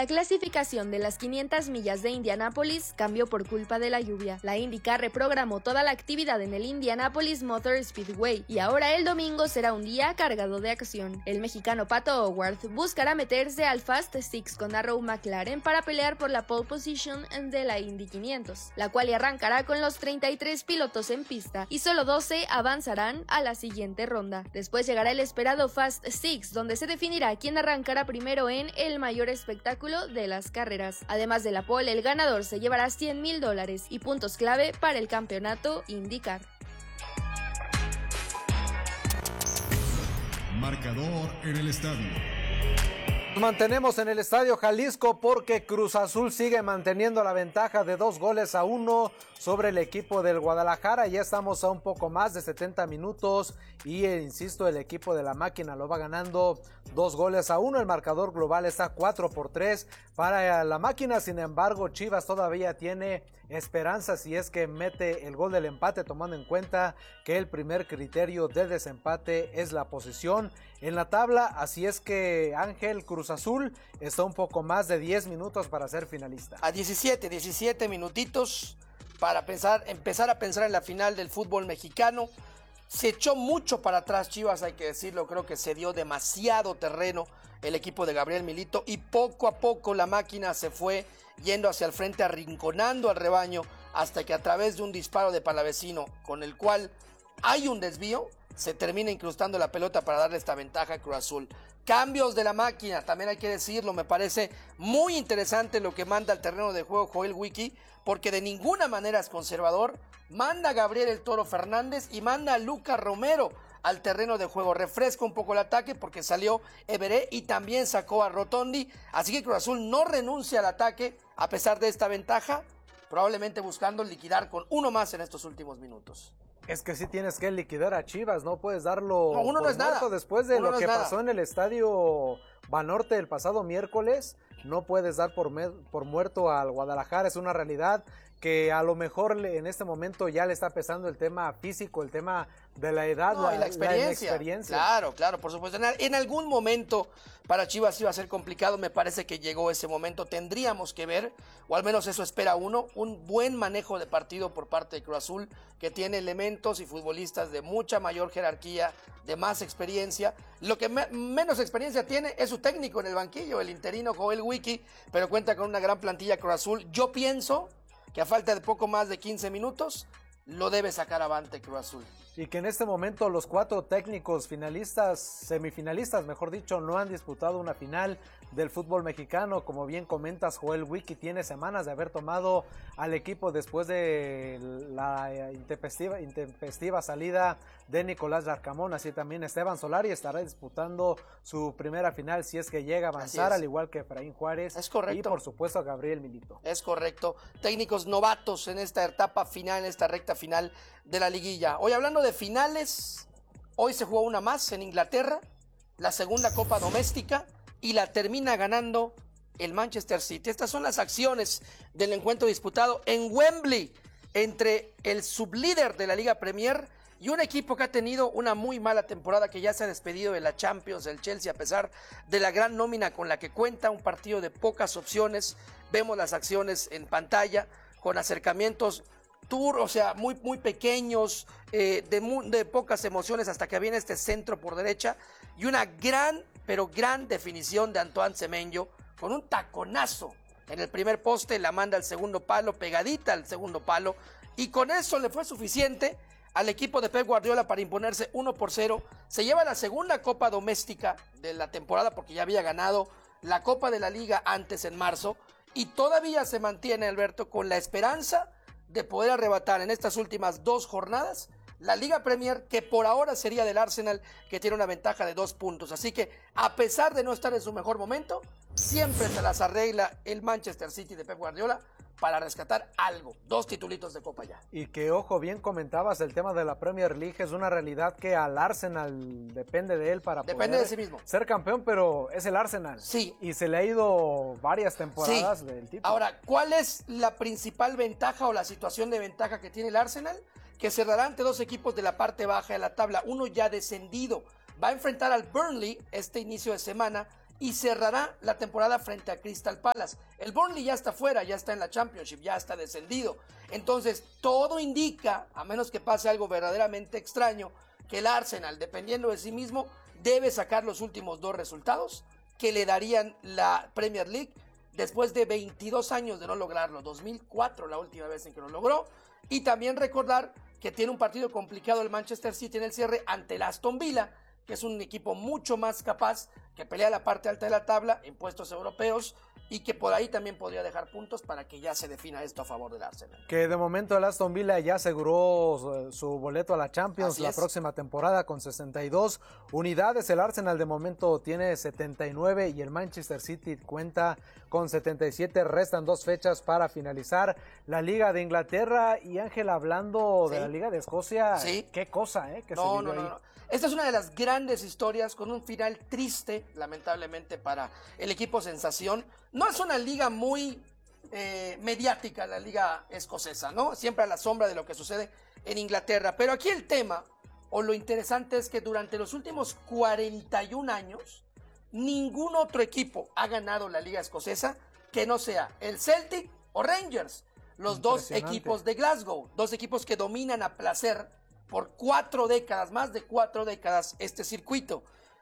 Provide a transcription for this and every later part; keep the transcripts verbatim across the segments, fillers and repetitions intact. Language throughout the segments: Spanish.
La clasificación de las quinientas millas de Indianápolis cambió por culpa de la lluvia. La IndyCar reprogramó toda la actividad en el Indianapolis Motor Speedway y ahora el domingo será un día cargado de acción. El mexicano Pato O'Ward buscará meterse al Fast Six con Arrow McLaren para pelear por la pole position de la Indy quinientos, la cual arrancará con los treinta y tres pilotos en pista y solo doce avanzarán a la siguiente ronda. Después llegará el esperado Fast Six, donde se definirá quién arrancará primero en el mayor espectáculo de las carreras. Además de la pole, el ganador se llevará cien mil dólares y puntos clave para el campeonato IndyCar. Marcador en el estadio. Nos mantenemos en el Estadio Jalisco porque Cruz Azul sigue manteniendo la ventaja de dos goles a uno sobre el equipo del Guadalajara. Ya estamos a un poco más de setenta minutos y, eh, insisto, el equipo de la máquina lo va ganando dos goles a uno. El marcador global está cuatro por tres para la máquina. Sin embargo, Chivas todavía tiene esperanza si es que mete el gol del empate, tomando en cuenta que el primer criterio de desempate es la posición en la tabla. Así es que Ángel, Cruz Azul está un poco más de diez minutos para ser finalista. A diecisiete, diecisiete minutitos para pensar, empezar a pensar en la final del fútbol mexicano. Se echó mucho para atrás Chivas, hay que decirlo, creo que se dio demasiado terreno el equipo de Gabriel Milito y poco a poco la máquina se fue yendo hacia el frente, arrinconando al rebaño, hasta que a través de un disparo de Palavecino, con el cual hay un desvío, se termina incrustando la pelota para darle esta ventaja a Cruz Azul. Cambios de la máquina, también hay que decirlo, me parece muy interesante lo que manda al terreno de juego Joel Wiki, porque de ninguna manera es conservador. Manda a Gabriel el Toro Fernández y manda a Lucas Romero al terreno de juego. Refresca un poco el ataque porque salió Everé y también sacó a Rotondi. Así que Cruz Azul no renuncia al ataque a pesar de esta ventaja, probablemente buscando liquidar con uno más en estos últimos minutos. Es que sí tienes que liquidar a Chivas, no puedes darlo no, uno por no es muerto nada. Después de uno lo no que es pasó nada. en el estadio Banorte el pasado miércoles. No puedes dar por, me- por muerto al Guadalajara, es una realidad que a lo mejor le, en este momento ya le está pesando el tema físico, el tema de la edad, no, la, y la experiencia. la inexperiencia. Claro, claro, por supuesto. En, en algún momento para Chivas iba a ser complicado, me parece que llegó ese momento. Tendríamos que ver, o al menos eso espera uno, un buen manejo de partido por parte de Cruz Azul, que tiene elementos y futbolistas de mucha mayor jerarquía, de más experiencia. Lo que me, menos experiencia tiene es su técnico en el banquillo, el interino Joel Wiki, pero cuenta con una gran plantilla Cruz Azul. Yo pienso que a falta de poco más de quince minutos, lo debe sacar avante Cruz Azul. Y que en este momento los cuatro técnicos finalistas, semifinalistas mejor dicho, no han disputado una final del fútbol mexicano. Como bien comentas, Joel Wiki tiene semanas de haber tomado al equipo después de la intempestiva, intempestiva salida de Nicolás Larcamón. Así también Esteban Solari estará disputando su primera final si es que llega a avanzar, al igual que Efraín Juárez. Es correcto. Y por supuesto a Gabriel Milito. Es correcto. Técnicos novatos en esta etapa final, en esta recta final de la liguilla. Hoy hablando de finales, hoy se jugó una más en Inglaterra, la segunda Copa Doméstica, y la termina ganando el Manchester City. Estas son las acciones del encuentro disputado en Wembley entre el sublíder de la Liga Premier y un equipo que ha tenido una muy mala temporada, que ya se ha despedido de la Champions, el Chelsea, a pesar de la gran nómina con la que cuenta, un partido de pocas opciones. Vemos las acciones en pantalla con acercamientos tour, o sea, muy, muy pequeños, eh, de, muy, de pocas emociones, hasta que viene este centro por derecha y una gran, pero gran definición de Antoine Semenyo con un taconazo en el primer poste, la manda al segundo palo, pegadita al segundo palo, y con eso le fue suficiente al equipo de Pep Guardiola para imponerse uno por cero. Se lleva la segunda Copa Doméstica de la temporada, porque ya había ganado la Copa de la Liga antes en marzo, y todavía se mantiene, Alberto, con la esperanza de poder arrebatar en estas últimas dos jornadas la Liga Premier, que por ahora sería del Arsenal, que tiene una ventaja de dos puntos. Así que, a pesar de no estar en su mejor momento, siempre se las arregla el Manchester City de Pep Guardiola para rescatar algo, dos titulitos de Copa ya. Y que, ojo, bien comentabas, el tema de la Premier League es una realidad que al Arsenal depende de él para depende poder de sí mismo. ser campeón, pero es el Arsenal. Sí. Y se le ha ido varias temporadas sí. del título. Ahora, ¿cuál es la principal ventaja o la situación de ventaja que tiene el Arsenal? Que cerrará ante dos equipos de la parte baja de la tabla, uno ya descendido. Va a enfrentar al Burnley este inicio de semana y cerrará la temporada frente a Crystal Palace. El Burnley ya está fuera, ya está en la Championship, ya está descendido. Entonces, todo indica, a menos que pase algo verdaderamente extraño, que el Arsenal, dependiendo de sí mismo, debe sacar los últimos dos resultados que le darían la Premier League después de veintidós años de no lograrlo. dos mil cuatro la última vez en que lo logró. Y también recordar que tiene un partido complicado el Manchester City en el cierre ante el Aston Villa, que es un equipo mucho más capaz, que pelea la parte alta de la tabla en puestos europeos y que por ahí también podría dejar puntos para que ya se defina esto a favor del Arsenal. Que de momento el Aston Villa ya aseguró su, su boleto a la Champions Así la es. próxima temporada con sesenta y dos unidades. El Arsenal de momento tiene setenta y nueve y el Manchester City cuenta con setenta y siete. Restan dos fechas para finalizar la Liga de Inglaterra. Y Ángel, hablando Sí. de la Liga de Escocia, Sí. qué cosa, ¿eh? Que No, se no, vivió no, ahí. no. Esta es una de las grandes historias con un final triste, lamentablemente, para el equipo sensación. No es una liga muy eh, mediática, la liga escocesa, ¿no? Siempre a la sombra de lo que sucede en Inglaterra. Pero aquí el tema, o lo interesante, es que durante los últimos cuarenta y un años, ningún otro equipo ha ganado la liga escocesa que no sea el Celtic o Rangers. Los dos Impresionante. equipos de Glasgow, dos equipos que dominan a placer por cuatro décadas, más de cuatro décadas, este circuito.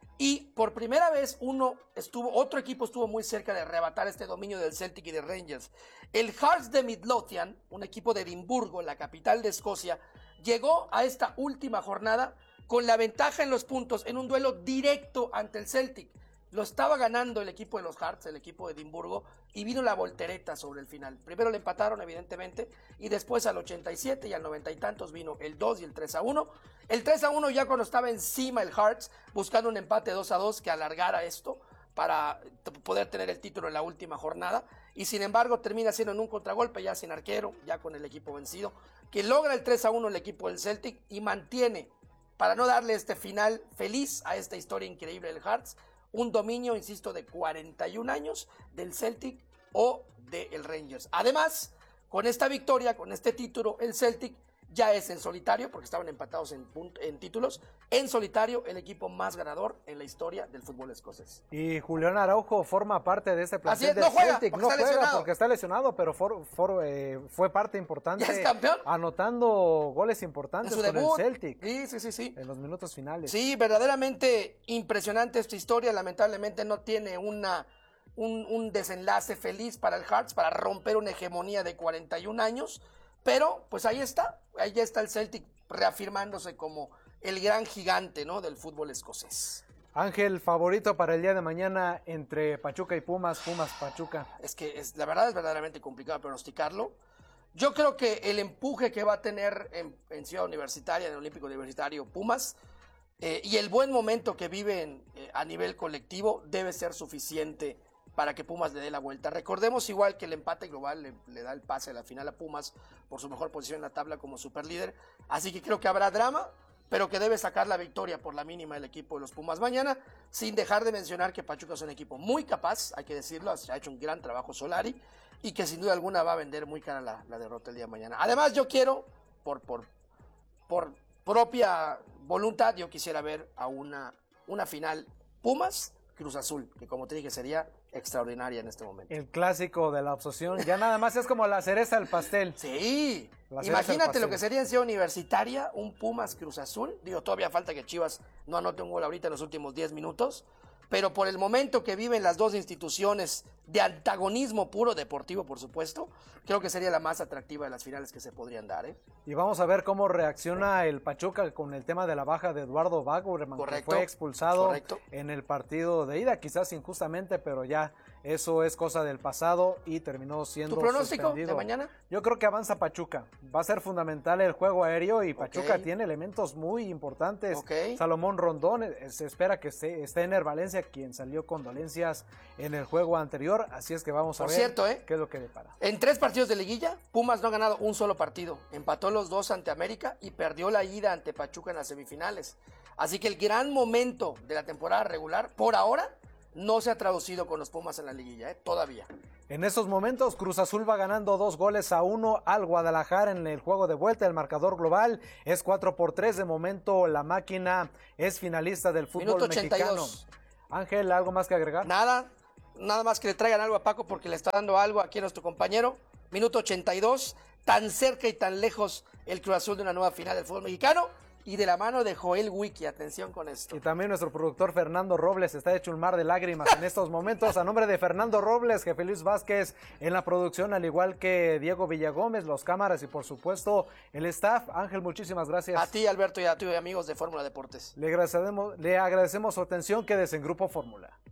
Y por primera vez uno estuvo, otro equipo estuvo muy cerca de arrebatar este dominio del Celtic y de Rangers. El Hearts de Midlothian, un equipo de Edimburgo, la capital de Escocia, llegó a esta última jornada con la ventaja en los puntos en un duelo directo ante el Celtic. Lo estaba ganando el equipo de los Hearts, el equipo de Edimburgo, y vino la voltereta sobre el final. Primero le empataron, evidentemente, y después al ochenta y siete y al noventa y tantos vino el dos y el tres a uno. El tres a uno ya cuando estaba encima el Hearts, buscando un empate dos a dos que alargara esto para poder tener el título en la última jornada. Y sin embargo termina siendo en un contragolpe, ya sin arquero, ya con el equipo vencido, que logra el tres a uno el equipo del Celtic y mantiene, para no darle este final feliz a esta historia increíble del Hearts, un dominio, insisto, de cuarenta y un años del Celtic o del Rangers. Además, con esta victoria, con este título, el Celtic ya es en solitario, porque estaban empatados en, en títulos, en solitario el equipo más ganador en la historia del fútbol escocés. Y Julián Araujo forma parte de este plantel es, del no juega, Celtic. porque No está juega lesionado. porque está lesionado, pero for, for, eh, fue parte importante. ¿Ya es campeón? Anotando goles En importantes su con debut. el Celtic. Sí, sí, sí, sí. En los minutos finales. Sí, verdaderamente impresionante esta historia. Lamentablemente no tiene una, un, un desenlace feliz para el Hearts, para romper una hegemonía de cuarenta y un años. Pero, pues ahí está. Ahí ya está el Celtic reafirmándose como el gran gigante, ¿no?, del fútbol escocés. Ángel, favorito para el día de mañana entre Pachuca y Pumas, Pumas Pachuca. Es que es, la verdad es verdaderamente complicado pronosticarlo. Yo creo que el empuje que va a tener en, en Ciudad Universitaria, en el Olímpico Universitario Pumas, eh, y el buen momento que viven eh, a nivel colectivo debe ser suficiente para que Pumas le dé la vuelta. Recordemos igual que el empate global le, le da el pase a la final a Pumas por su mejor posición en la tabla como superlíder. Así que creo que habrá drama, pero que debe sacar la victoria por la mínima el equipo de los Pumas mañana, sin dejar de mencionar que Pachuca es un equipo muy capaz, hay que decirlo, ha hecho un gran trabajo Solari, y que sin duda alguna va a vender muy cara la, la derrota el día de mañana. Además, yo quiero, por, por, por propia voluntad, yo quisiera ver a una, una final Pumas Cruz Azul, que como te dije sería extraordinaria en este momento. El clásico de la obsesión, ya nada más es como la cereza del pastel. Sí, La cereza del imagínate pastel. lo que sería en Ciudad Universitaria, un Pumas Cruz Azul. Digo, todavía falta que Chivas no anote un gol ahorita en los últimos diez minutos, pero por el momento que viven las dos instituciones de antagonismo puro deportivo, por supuesto, creo que sería la más atractiva de las finales que se podrían dar, ¿eh? Y vamos a ver cómo reacciona el Pachuca con el tema de la baja de Eduardo Bauerman, que Correcto, fue expulsado correcto. en el partido de ida, quizás injustamente, pero ya eso es cosa del pasado y terminó siendo ¿Tu pronóstico suspendido. de mañana? Yo creo que avanza Pachuca. Va a ser fundamental el juego aéreo y Pachuca Ok. tiene elementos muy importantes. Ok. Salomón Rondón, eh, se espera que esté, esté en el Valencia, quien salió con dolencias en el juego anterior, así es que vamos a Por ver cierto, ¿eh? qué es lo que depara. En tres partidos de liguilla, Pumas no ha ganado un solo partido. Empató los dos ante América y perdió la ida ante Pachuca en las semifinales. Así que el gran momento de la temporada regular, por ahora, no se ha traducido con los Pumas en la liguilla, ¿eh? Todavía. En estos momentos, Cruz Azul va ganando dos goles a uno al Guadalajara en el juego de vuelta. El marcador global es cuatro por tres. De momento, la máquina es finalista del fútbol Minuto ochenta y mexicano. dos. Ángel, ¿algo más que agregar? Nada, nada más que le traigan algo a Paco porque le está dando algo aquí a nuestro compañero. Minuto ochenta y dos, tan cerca y tan lejos el Cruz Azul de una nueva final del fútbol mexicano. Y de la mano de Joel Wiki, atención con esto. Y también nuestro productor Fernando Robles está hecho un mar de lágrimas en estos momentos. A nombre de Fernando Robles, Jefe Luis Vázquez en la producción, al igual que Diego Villagómez, los cámaras y por supuesto el staff. Ángel, muchísimas gracias. A ti, Alberto, y a tus amigos de Fórmula Deportes. Le agradecemos, le agradecemos su atención. Quédese en Grupo Fórmula.